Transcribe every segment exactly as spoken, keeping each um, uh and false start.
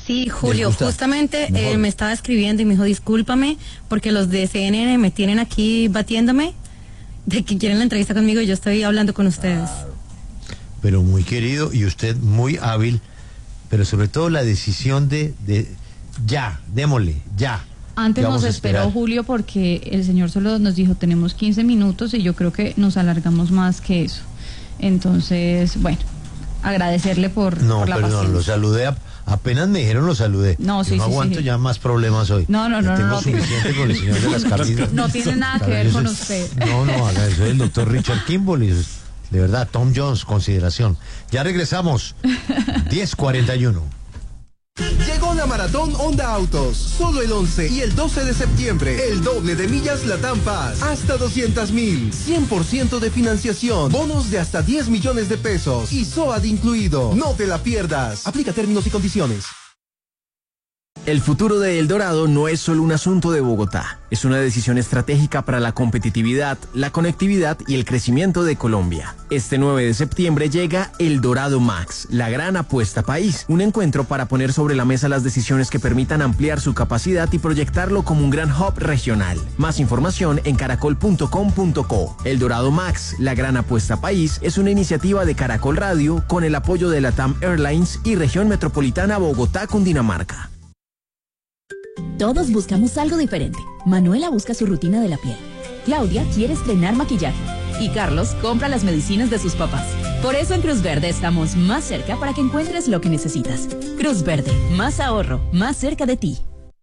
Sí, Julio, justamente eh, me estaba escribiendo y me dijo, discúlpame, porque los de C N N me tienen aquí batiéndome de que quieren la entrevista conmigo y yo estoy hablando con ustedes. Ah, pero muy querido y usted muy hábil, pero sobre todo la decisión de, de ya, démosle, ya. Antes nos esperó Julio porque el señor solo nos dijo tenemos quince minutos y yo creo que nos alargamos más que eso. Entonces, bueno, agradecerle por, no, por la perdón, paciencia. lo saludé, a, apenas me dijeron lo saludé. No, sí, yo no sí, aguanto sí. ya más problemas hoy. No, no, no, tengo no, no, suficiente con el señor de las camisas. No tiene nada que ver con usted. No, no, haga eso, el doctor Richard Kimball, de verdad, Tom Jones, consideración. Ya regresamos, diez cuarenta y uno. Llegó la Maratón Honda Autos, solo el once y el doce de septiembre, el doble de millas Latam Paz, hasta doscientas mil, cien por ciento de financiación, bonos de hasta diez millones de pesos y S O A D incluido. No te la pierdas, aplica términos y condiciones. El futuro de El Dorado no es solo un asunto de Bogotá, es una decisión estratégica para la competitividad, la conectividad y el crecimiento de Colombia. Este nueve de septiembre llega El Dorado Max, la gran apuesta país, un encuentro para poner sobre la mesa las decisiones que permitan ampliar su capacidad y proyectarlo como un gran hub regional. Más información en caracol punto com punto co. El Dorado Max, la gran apuesta país, es una iniciativa de Caracol Radio con el apoyo de Latam Airlines y Región Metropolitana Bogotá-Cundinamarca. Todos buscamos algo diferente. Manuela busca su rutina de la piel. Claudia quiere estrenar maquillaje. Y Carlos compra las medicinas de sus papás. Por eso en Cruz Verde estamos más cerca para que encuentres lo que necesitas. Cruz Verde, más ahorro, más cerca de ti.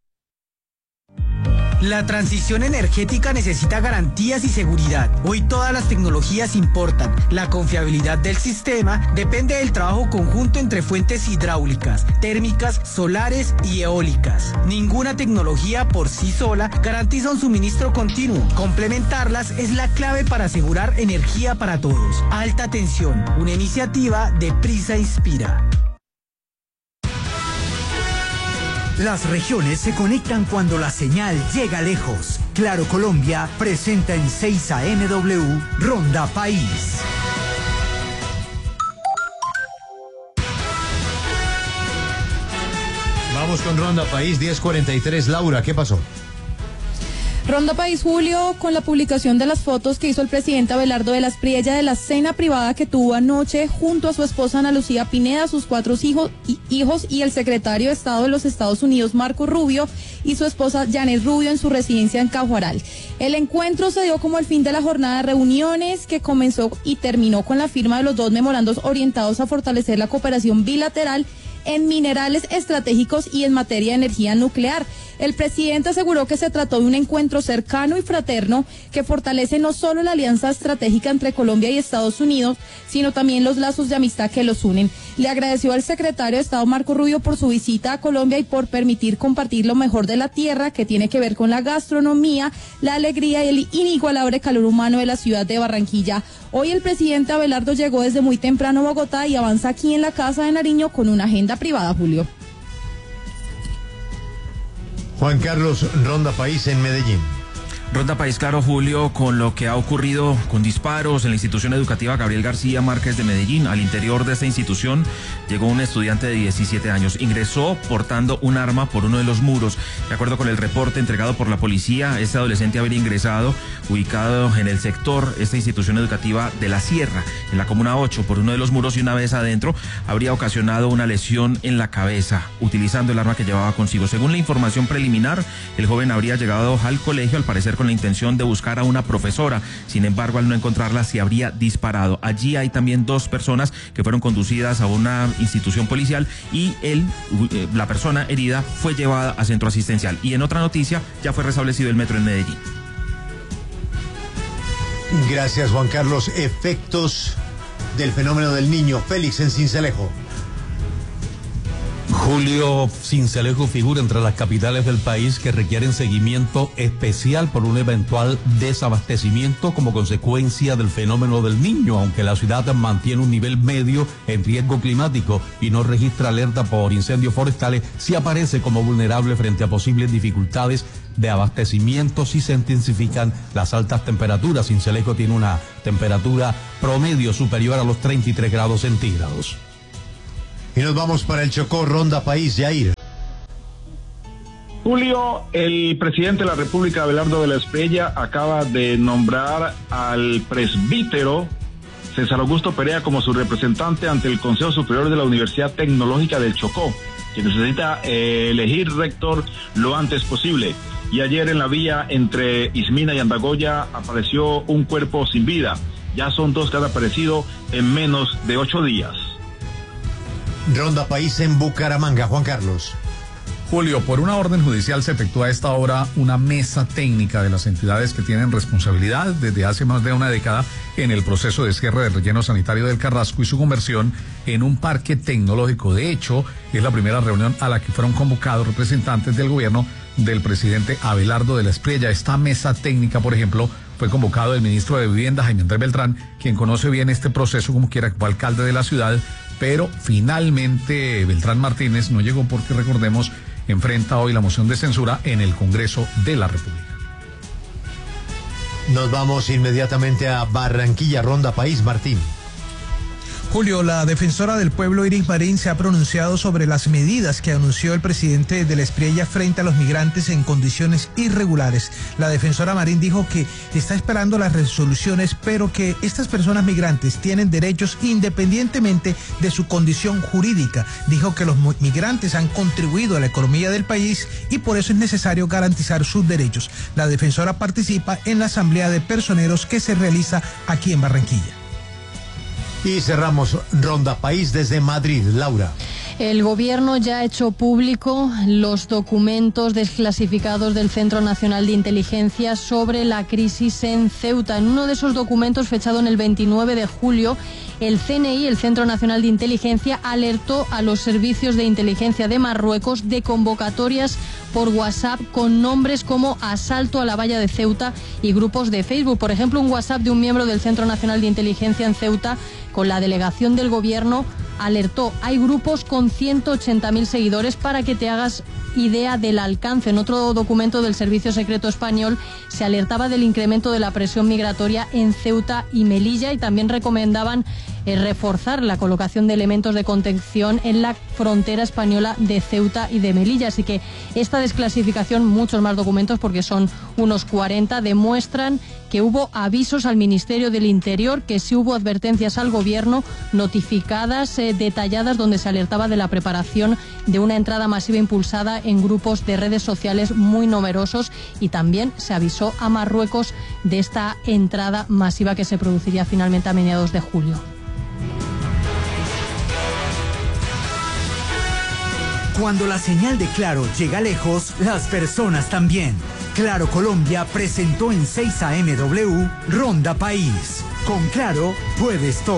La transición energética necesita garantías y seguridad. Hoy todas las tecnologías importan. La confiabilidad del sistema depende del trabajo conjunto entre fuentes hidráulicas, térmicas, solares y eólicas. Ninguna tecnología por sí sola garantiza un suministro continuo. Complementarlas es la clave para asegurar energía para todos. Alta tensión, una iniciativa de Prisa Inspira. Las regiones se conectan cuando la señal llega lejos. Claro Colombia presenta en seis A M W Ronda País. Vamos con Ronda País, diez cuarenta y tres. Laura, ¿qué pasó? Ronda País, Julio, con la publicación de las fotos que hizo el presidente Abelardo de las Priella de la cena privada que tuvo anoche junto a su esposa Ana Lucía Pineda, sus cuatro hijos y, hijos y el secretario de Estado de los Estados Unidos, Marco Rubio, y su esposa Janet Rubio en su residencia en Cajuaral. El encuentro se dio como el fin de la jornada de reuniones que comenzó y terminó con la firma de los dos memorandos orientados a fortalecer la cooperación bilateral en minerales estratégicos y en materia de energía nuclear. El presidente aseguró que se trató de un encuentro cercano y fraterno que fortalece no solo la alianza estratégica entre Colombia y Estados Unidos, sino también los lazos de amistad que los unen. Le agradeció al secretario de Estado Marco Rubio por su visita a Colombia y por permitir compartir lo mejor de la tierra, que tiene que ver con la gastronomía, la alegría y el inigualable calor humano de la ciudad de Barranquilla. Hoy el presidente Abelardo llegó desde muy temprano a Bogotá y avanza aquí en la Casa de Nariño con una agenda privada, Julio. Juan Carlos, Ronda País en Medellín. Ronda País, claro, Julio, con lo que ha ocurrido con disparos en la institución educativa Gabriel García Márquez de Medellín. Al interior de esta institución llegó un estudiante de diecisiete años. Ingresó portando un arma por uno de los muros. De acuerdo con el reporte entregado por la policía, este adolescente habría ingresado ubicado en el sector, esta institución educativa de La Sierra, en la Comuna ocho, por uno de los muros, y una vez adentro habría ocasionado una lesión en la cabeza, utilizando el arma que llevaba consigo. Según la información preliminar, el joven habría llegado al colegio, al parecer con la intención de buscar a una profesora. Sin embargo, al no encontrarla, se habría disparado. Allí hay también dos personas que fueron conducidas a una institución policial y él, la persona herida, fue llevada a centro asistencial. Y en otra noticia, ya fue restablecido el metro en Medellín. Gracias, Juan Carlos. Efectos del fenómeno del niño. Félix en Sincelejo. Julio, Sincelejo figura entre las capitales del país que requieren seguimiento especial por un eventual desabastecimiento como consecuencia del fenómeno del niño, aunque la ciudad mantiene un nivel medio en riesgo climático y no registra alerta por incendios forestales, sí aparece como vulnerable frente a posibles dificultades de abastecimiento si se intensifican las altas temperaturas. Sincelejo tiene una temperatura promedio superior a los treinta y tres grados centígrados. Y nos vamos para el Chocó, Ronda País, Yair. Julio, el presidente de la República, Abelardo de la Espriella, acaba de nombrar al presbítero César Augusto Perea como su representante ante el Consejo Superior de la Universidad Tecnológica del Chocó, que necesita eh, elegir rector lo antes posible. Y ayer en la vía entre Ismina y Andagoya apareció un cuerpo sin vida. Ya son dos que han aparecido en menos de ocho días. Ronda País en Bucaramanga, Juan Carlos. Julio, por una orden judicial se efectúa a esta hora una mesa técnica de las entidades que tienen responsabilidad desde hace más de una década en el proceso de cierre del relleno sanitario del Carrasco y su conversión en un parque tecnológico. De hecho, es la primera reunión a la que fueron convocados representantes del gobierno del presidente Abelardo de la Espriella. Esta mesa técnica, por ejemplo, fue convocado el ministro de Vivienda, Jaime Andrés Beltrán, quien conoce bien este proceso como quiera que fue alcalde de la ciudad, pero finalmente Beltrán Martínez no llegó porque, recordemos, enfrenta hoy la moción de censura en el Congreso de la República. Nos vamos inmediatamente a Barranquilla, Ronda País, Martín. Julio, la defensora del pueblo Iris Marín se ha pronunciado sobre las medidas que anunció el presidente de la Espriella frente a los migrantes en condiciones irregulares. La defensora Marín dijo que está esperando las resoluciones, pero que estas personas migrantes tienen derechos independientemente de su condición jurídica. Dijo que los migrantes han contribuido a la economía del país y por eso es necesario garantizar sus derechos. La defensora participa en la asamblea de personeros que se realiza aquí en Barranquilla. Y cerramos Ronda País desde Madrid, Laura. El gobierno ya ha hecho público los documentos desclasificados del Centro Nacional de Inteligencia sobre la crisis en Ceuta. En uno de esos documentos, fechado en el veintinueve de julio, el C N I, el Centro Nacional de Inteligencia, alertó a los servicios de inteligencia de Marruecos de convocatorias por WhatsApp con nombres como asalto a la valla de Ceuta y grupos de Facebook. Por ejemplo, un WhatsApp de un miembro del Centro Nacional de Inteligencia en Ceuta con la delegación del gobierno alertó: hay grupos con ciento ochenta mil seguidores, para que te hagas idea del alcance. En otro documento del Servicio Secreto Español se alertaba del incremento de la presión migratoria en Ceuta y Melilla y también recomendaban eh, reforzar la colocación de elementos de contención en la frontera española de Ceuta y de Melilla. Así que esta desclasificación, muchos más documentos porque son unos cuarenta, demuestran que hubo avisos al Ministerio del Interior, que sí hubo advertencias al gobierno notificadas, eh, detalladas, donde se alertaba de la preparación de una entrada masiva impulsada en grupos de redes sociales muy numerosos, y también se avisó a Marruecos de esta entrada masiva que se produciría finalmente a mediados de julio. Cuando la señal de Claro llega lejos, las personas también. Claro Colombia presentó en seis A M W Ronda País. Con Claro puedes todo.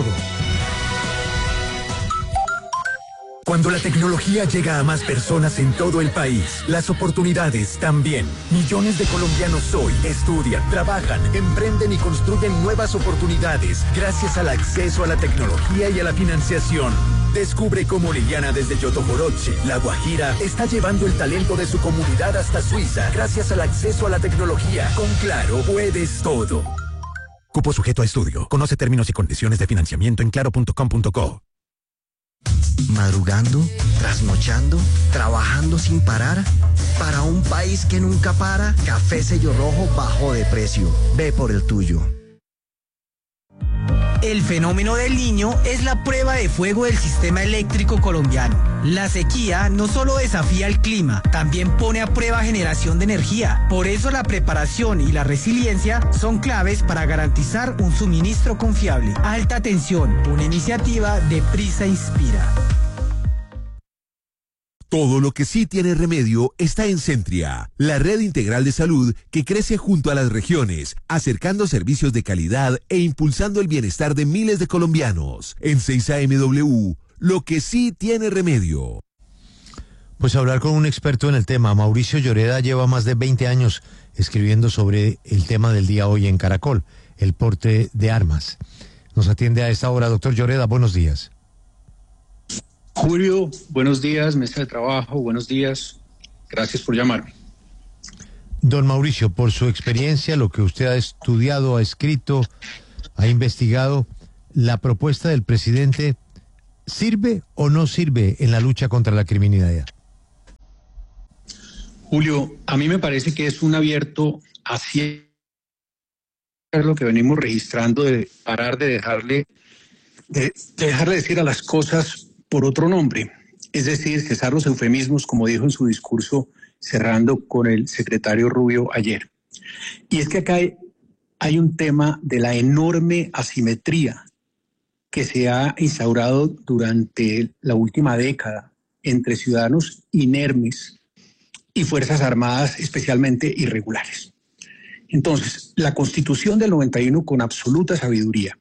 Cuando la tecnología llega a más personas en todo el país, las oportunidades también. Millones de colombianos hoy estudian, trabajan, emprenden y construyen nuevas oportunidades gracias al acceso a la tecnología y a la financiación. Descubre cómo Liliana desde Yotogoroche, La Guajira, está llevando el talento de su comunidad hasta Suiza gracias al acceso a la tecnología. Con Claro puedes todo. Cupo sujeto a estudio. Conoce términos y condiciones de financiamiento en claro punto com punto co. Madrugando, trasnochando, trabajando sin parar. Para un país que nunca para, Café Sello Rojo bajó de precio. Ve por el tuyo. El fenómeno del Niño es la prueba de fuego del sistema eléctrico colombiano. La sequía no solo desafía el clima, también pone a prueba generación de energía. Por eso la preparación y la resiliencia son claves para garantizar un suministro confiable. Alta tensión, una iniciativa de Prisa Inspira. Todo lo que sí tiene remedio está en Centria, la red integral de salud que crece junto a las regiones, acercando servicios de calidad e impulsando el bienestar de miles de colombianos. En seis A M W, lo que sí tiene remedio. Pues hablar con un experto en el tema. Mauricio Lloreda lleva más de veinte años escribiendo sobre el tema del día hoy en Caracol, el porte de armas. Nos atiende a esta hora, doctor Lloreda, buenos días. Julio, buenos días, mesa de trabajo, buenos días. Gracias por llamarme. Don Mauricio, por su experiencia, lo que usted ha estudiado, ha escrito, ha investigado, ¿la propuesta del presidente sirve o no sirve en la lucha contra la criminalidad? Julio, a mí me parece que es un abierto hacia lo que venimos registrando de parar de dejarle de, de dejarle decir a las cosas por otro nombre, es decir, cesar los eufemismos, como dijo en su discurso cerrando con el secretario Rubio ayer. Y es que acá hay, hay un tema de la enorme asimetría que se ha instaurado durante la última década entre ciudadanos inermes y Fuerzas Armadas especialmente irregulares. Entonces, la Constitución del noventa y uno, con absoluta sabiduría,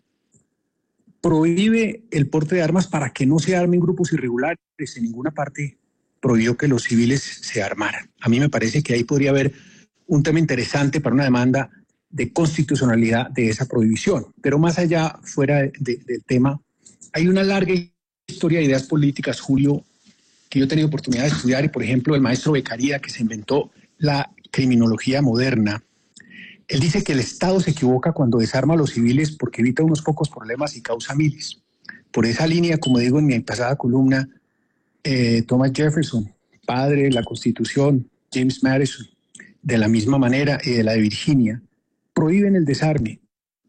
prohíbe el porte de armas para que no se armen grupos irregulares. En ninguna parte prohibió que los civiles se armaran. A mí me parece que ahí podría haber un tema interesante para una demanda de constitucionalidad de esa prohibición. Pero más allá, fuera de, de, del tema, hay una larga historia de ideas políticas, Julio, que yo he tenido oportunidad de estudiar, y por ejemplo el maestro Beccaria, que se inventó la criminología moderna. Él dice que el Estado se equivoca cuando desarma a los civiles porque evita unos pocos problemas y causa miles. Por esa línea, como digo en mi pasada columna, eh, Thomas Jefferson, padre de la Constitución, James Madison, de la misma manera, y de la de Virginia, prohíben el desarme.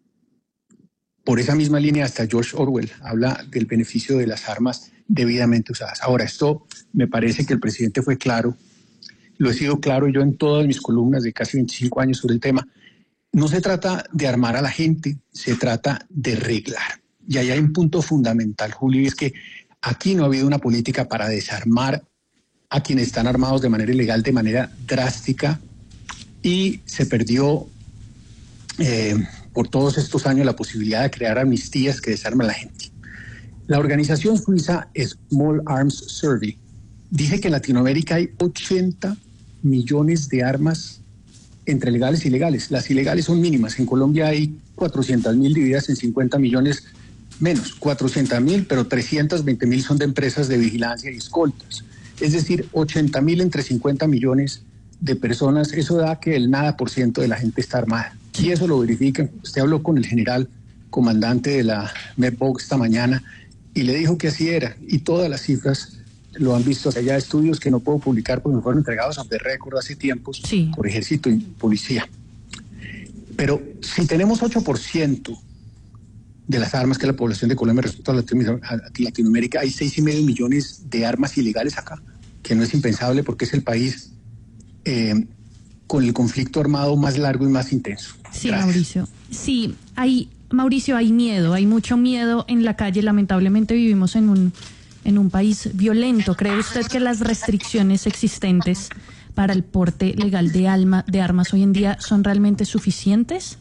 Por esa misma línea, hasta George Orwell habla del beneficio de las armas debidamente usadas. Ahora, esto me parece que el presidente fue claro, lo he sido claro yo en todas mis columnas de casi veinticinco años sobre el tema. No se trata de armar a la gente, se trata de reglar. Y ahí hay un punto fundamental, Julio, y es que aquí no ha habido una política para desarmar a quienes están armados de manera ilegal, de manera drástica, y se perdió eh, por todos estos años la posibilidad de crear amnistías que desarmen a la gente. La organización suiza Small Arms Survey dice que en Latinoamérica hay ochenta millones de armas entre legales y ilegales. Las ilegales son mínimas. En Colombia hay cuatrocientas mil divididas en cincuenta millones menos. cuatrocientas mil, pero trescientas veinte mil son de empresas de vigilancia y escoltas. Es decir, ochenta mil entre cincuenta millones de personas. Eso da que el nada por ciento de la gente está armada. Y eso lo verifican. Usted habló con el general comandante de la MEPOC esta mañana y le dijo que así era. Y todas las cifras lo han visto. Hay ya estudios que no puedo publicar porque me fueron entregados a de récord hace tiempos sí. por ejército y policía. Pero si tenemos ocho por ciento de las armas que la población de Colombia respecto a Latinoamérica, hay seis y medio millones de armas ilegales acá, que no es impensable porque es el país eh, con el conflicto armado más largo y más intenso. Sí, Gracias. Mauricio. Sí, hay, Mauricio, hay miedo, hay mucho miedo en la calle. Lamentablemente vivimos en un en un país violento. ¿Cree usted que las restricciones existentes para el porte legal de, alma, de armas hoy en día son realmente suficientes?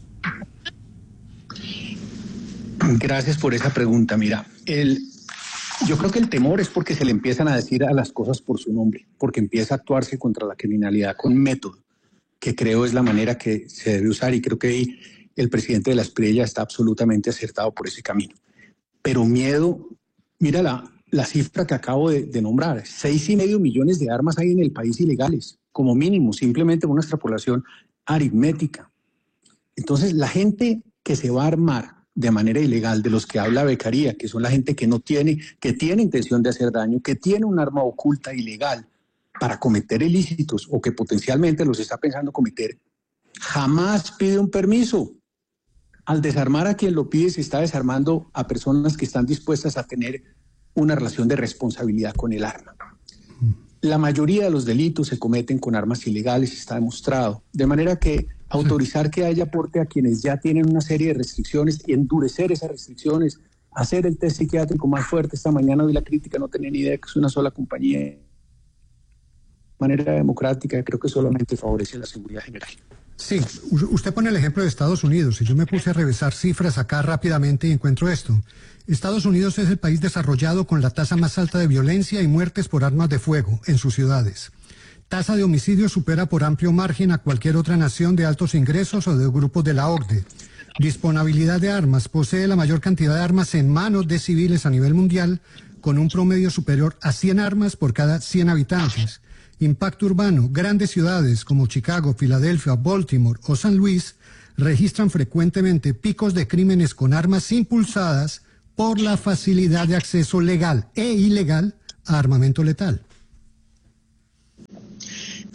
Gracias por esa pregunta. Mira, el, yo creo que el temor es porque se le empiezan a decir a las cosas por su nombre, porque empieza a actuarse contra la criminalidad con método, que creo es la manera que se debe usar, y creo que el presidente de la Espriella está absolutamente acertado por ese camino. Pero miedo, mira la... La cifra que acabo de, de nombrar, seis y medio millones de armas hay en el país ilegales, como mínimo, simplemente una extrapolación aritmética. Entonces, la gente que se va a armar de manera ilegal, de los que habla Beccaria, que son la gente que no tiene, que tiene intención de hacer daño, que tiene un arma oculta ilegal para cometer ilícitos o que potencialmente los está pensando cometer, jamás pide un permiso. Al desarmar a quien lo pide, se está desarmando a personas que están dispuestas a tener una relación de responsabilidad con el arma. La mayoría de los delitos se cometen con armas ilegales, está demostrado. De manera que autorizar que haya porte a quienes ya tienen una serie de restricciones y endurecer esas restricciones, hacer el test psiquiátrico más fuerte. Esta mañana hoy la crítica no tenía ni idea que es una sola compañía. De manera democrática, creo que solamente favorece la seguridad general. Sí, usted pone el ejemplo de Estados Unidos y yo me puse a revisar cifras acá rápidamente y encuentro esto. Estados Unidos es el país desarrollado con la tasa más alta de violencia y muertes por armas de fuego en sus ciudades. Tasa de homicidios supera por amplio margen a cualquier otra nación de altos ingresos o de grupos de la O C D E. Disponibilidad de armas, posee la mayor cantidad de armas en manos de civiles a nivel mundial, con un promedio superior a cien armas por cada cien habitantes. Impacto urbano, grandes ciudades como Chicago, Filadelfia, Baltimore o San Luis registran frecuentemente picos de crímenes con armas impulsadas por la facilidad de acceso legal e ilegal a armamento letal.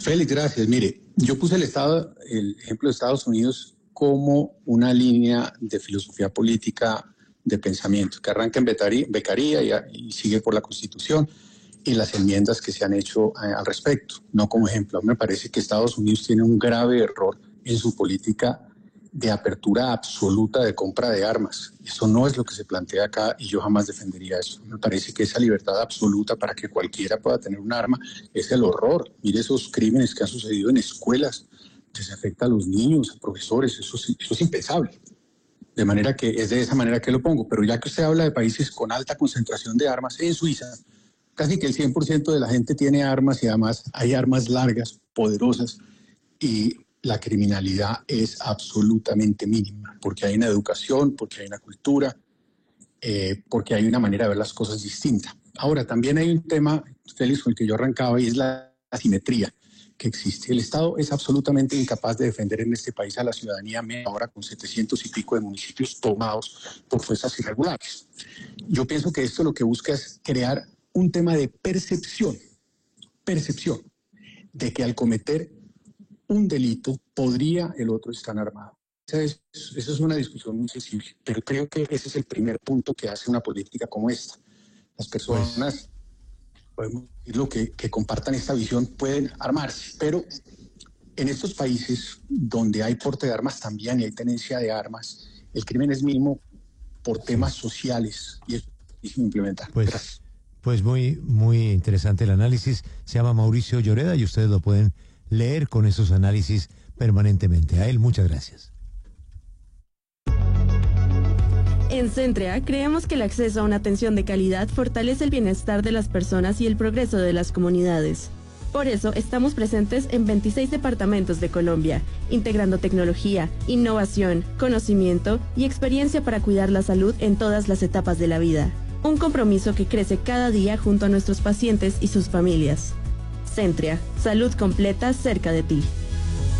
Félix, gracias. Mire, yo puse el, estado, el ejemplo de Estados Unidos como una línea de filosofía política de pensamiento, que arranca en Beccaria y, y sigue por la Constitución y las enmiendas que se han hecho eh, al respecto, no como ejemplo. A mí me parece que Estados Unidos tiene un grave error en su política de apertura absoluta de compra de armas. Eso no es lo que se plantea acá y yo jamás defendería eso. Me parece que esa libertad absoluta para que cualquiera pueda tener un arma es el horror. Mire esos crímenes que han sucedido en escuelas, que se afecta a los niños, a profesores, eso, eso es impensable. De manera que es de esa manera que lo pongo. Pero ya que usted habla de países con alta concentración de armas, en Suiza casi que el cien por ciento de la gente tiene armas y además hay armas largas, poderosas, y la criminalidad es absolutamente mínima, porque hay una educación, porque hay una cultura, eh, porque hay una manera de ver las cosas distinta. Ahora, también hay un tema, Félix, con el que yo arrancaba, y es la asimetría que existe. El Estado es absolutamente incapaz de defender en este país a la ciudadanía, ahora con setecientos y pico de municipios tomados por fuerzas irregulares. Yo pienso que esto lo que busca es crear un tema de percepción, percepción, de que al cometer un delito podría el otro estar armado. Esa es, esa es una discusión muy sensible, pero creo que ese es el primer punto que hace una política como esta. Las personas, podemos decirlo, que, que compartan esta visión pueden armarse, pero en estos países donde hay porte de armas también y hay tenencia de armas, el crimen es mínimo por temas sociales y eso es difícil implementar. Pues, Gracias. pues muy, muy interesante el análisis. Se llama Mauricio Lloreda y ustedes lo pueden leer con esos análisis permanentemente. A él, muchas gracias. En Centrea creemos que el acceso a una atención de calidad fortalece el bienestar de las personas y el progreso de las comunidades. Por eso estamos presentes en veintiséis departamentos de Colombia, integrando tecnología, innovación, conocimiento y experiencia para cuidar la salud en todas las etapas de la vida. Un compromiso que crece cada día junto a nuestros pacientes y sus familias. Centrea, salud completa cerca de ti.